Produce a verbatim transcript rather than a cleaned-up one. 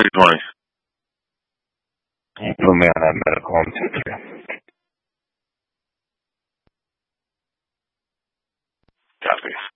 twenty. You put me on that medical home ticket. Copy.